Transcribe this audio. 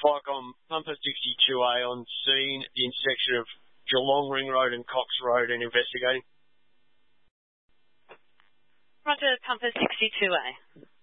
FICOM Pumper 62A on scene at the intersection of Geelong Ring Road and Cox Road and investigating. Roger, Pumper 62A.